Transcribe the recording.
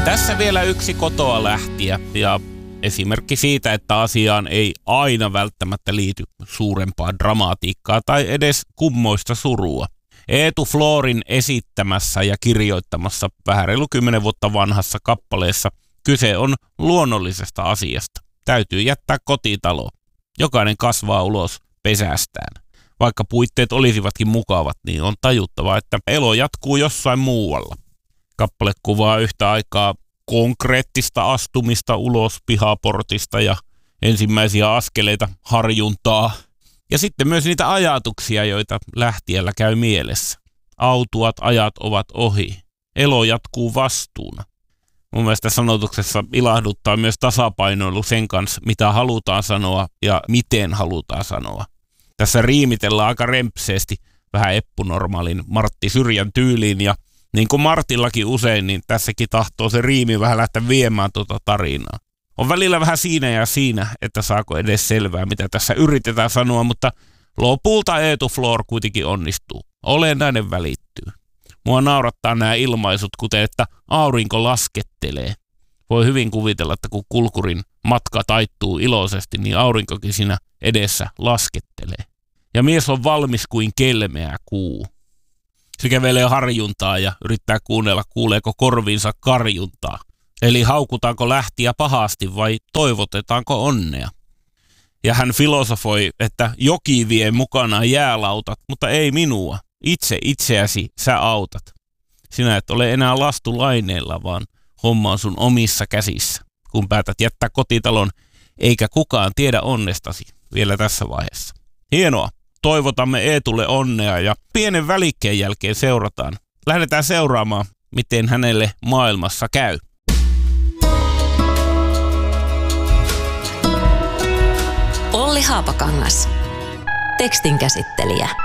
Tässä vielä yksi kotoa lähtiä ja esimerkki siitä, että asiaan ei aina välttämättä liity suurempaa dramatiikkaa tai edes kummoista surua. Eetu Florin esittämässä ja kirjoittamassa vähän reilu 10 vuotta vanhassa kappaleessa kyse on luonnollisesta asiasta. Täytyy jättää kotitalo. Jokainen kasvaa ulos pesästään. Vaikka puitteet olisivatkin mukavat, niin on tajuttava, että elo jatkuu jossain muualla. Kappale kuvaa yhtä aikaa konkreettista astumista ulos pihaportista ja ensimmäisiä askeleita harjuntaa. Ja sitten myös niitä ajatuksia, joita lähtijällä käy mielessä. Autuat ajat ovat ohi. Elo jatkuu vastuuna. Mun mielestä sanotuksessa ilahduttaa myös tasapainoilu sen kanssa, mitä halutaan sanoa ja miten halutaan sanoa. Tässä riimitellaan aika rempseesti vähän eppunormaalin Martti Syrjän tyyliin ja niin kuin Martillakin usein, niin tässäkin tahtoo se riimi vähän lähteä viemään tuota tarinaa. On välillä vähän siinä ja siinä, että saako edes selvää, mitä tässä yritetään sanoa, mutta lopulta Eetu Flor kuitenkin onnistuu. Olennainen välittyy. Mua naurattaa nämä ilmaisut, kuten että aurinko laskettelee. Voi hyvin kuvitella, että kun kulkurin matka taittuu iloisesti, niin aurinkokin siinä edessä laskettelee. Ja mies on valmis kuin kelmeä kuu. Se kävelee harjuntaa ja yrittää kuunnella, kuuleeko korviinsa karjuntaa. Eli haukutaanko lähtiä pahasti vai toivotetaanko onnea. Ja hän filosofoi, että joki vie mukanaan jäälautat, mutta ei minua. Itse itseäsi sä autat. Sinä et ole enää lastulaineella, vaan homma on sun omissa käsissä. Kun päätät jättää kotitalon, eikä kukaan tiedä onnestasi vielä tässä vaiheessa. Hienoa. Toivotamme Eetulle onnea ja pienen välikkeen jälkeen seurataan. Lähdetään seuraamaan, miten hänelle maailmassa käy. Olli Haapakangas. Tekstin käsittelijä.